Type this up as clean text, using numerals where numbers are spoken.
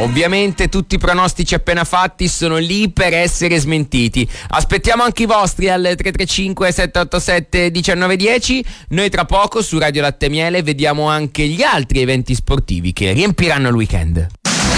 Ovviamente tutti i pronostici appena fatti sono lì per essere smentiti. Aspettiamo anche i vostri al 335 787 1910. Noi tra poco su Radio Latte e Miele vediamo anche gli altri eventi sportivi che riempiranno il weekend.